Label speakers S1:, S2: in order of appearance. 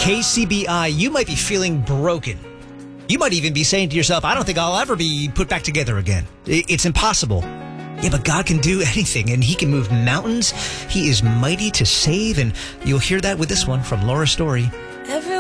S1: KCBI, you might be feeling broken. You might even be saying to yourself, I don't think I'll ever be put back together again. It's impossible. Yeah, but God can do anything, and He can move mountains. He is mighty to save, and you'll hear that with this one from Laura Story.
S2: Every